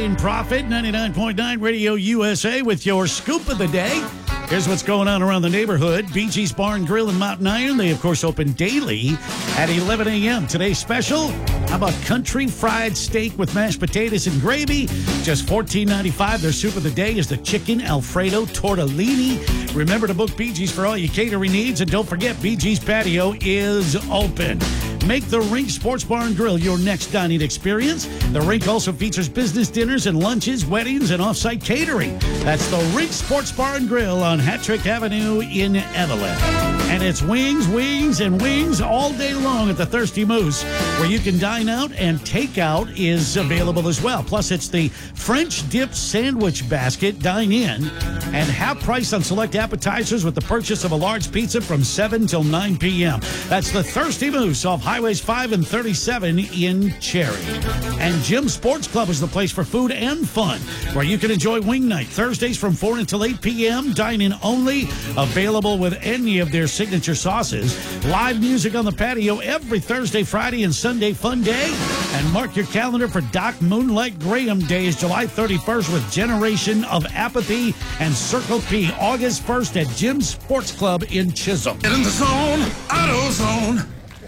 In Profit, 99.9 Radio USA with your scoop of the day. Here's what's going on around the neighborhood. Bee Gees Bar and Grill in Mountain Iron. They, of course, open daily at 11 a.m. Today's special, how about country fried steak with mashed potatoes and gravy? Just $14.95. Their soup of the day is the chicken Alfredo tortellini. Remember to book Bee Gees for all your catering needs. And don't forget, Bee Gees Patio is open. Make the Rink Sports Bar and Grill your next dining experience. The Rink also features business dinners and lunches, weddings, and off-site catering. That's the Rink Sports Bar and Grill on Hattrick Avenue in Evelyn. And it's wings, and wings all day long at the Thirsty Moose, where you can dine out and takeout is available as well. Plus, it's the French Dip Sandwich Basket, dine in, and half price on select appetizers with the purchase of a large pizza from 7 till 9 p.m. That's the Thirsty Moose off Highways 5 and 37 in Cherry. And Jim Sports Club is the place for food and fun, where you can enjoy wing night Thursdays from 4 until 8 p.m. Dine-in only, available with any of their signature sauces. Live music on the patio every Thursday, Friday, and Sunday fun day. And mark your calendar for Doc Moonlight Graham Days, July 31st with Generation of Apathy and Circle P, August 1st at Jim Sports Club in Chisholm. Get in the zone, AutoZone.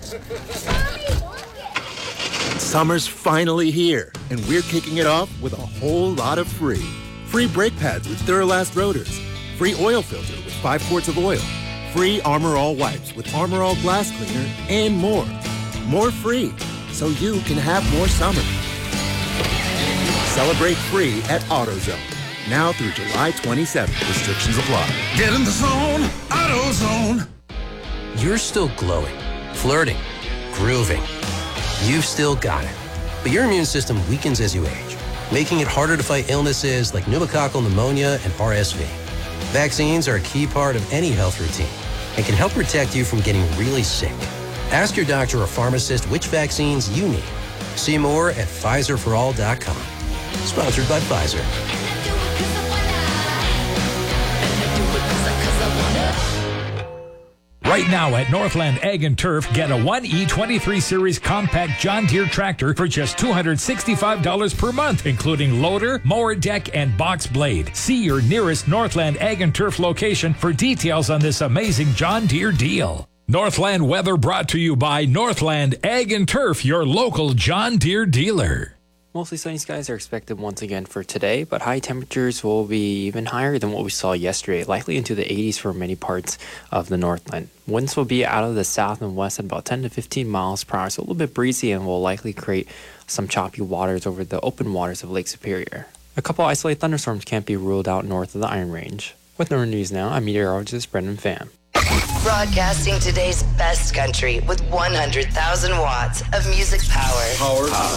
Summer's finally here, and we're kicking it off with a whole lot of free. Free brake pads with Duralast rotors. Free oil filter with 5 quarts of oil. Free Armor All wipes with Armor All glass cleaner, and more. More free, so you can have more summer. Celebrate free at AutoZone. Now through July 27th. Restrictions apply. Get in the zone, AutoZone. You're still glowing, flirting, grooving. You've still got it. But your immune system weakens as you age, making it harder to fight illnesses like pneumococcal pneumonia and RSV. Vaccines are a key part of any health routine and can help protect you from getting really sick. Ask your doctor or pharmacist which vaccines you need. See more at PfizerForAll.com. Sponsored by Pfizer. Right now at Northland Ag and Turf, get a 1E23 Series compact John Deere tractor for just $265 per month, including loader, mower deck, and box blade. See your nearest Northland Ag and Turf location for details on this amazing John Deere deal. Northland weather brought to you by Northland Ag and Turf, your local John Deere dealer. Mostly sunny skies are expected once again for today, but high temperatures will be even higher than what we saw yesterday, likely into the 80s for many parts of the Northland. Winds will be out of the south and west at about 10 to 15 miles per hour, so a little bit breezy, and will likely create some choppy waters over the open waters of Lake Superior. A couple isolated thunderstorms can't be ruled out north of the Iron Range. With Northern News Now, I'm meteorologist Brendan Pham. Broadcasting today's best country with 100,000 watts of music power.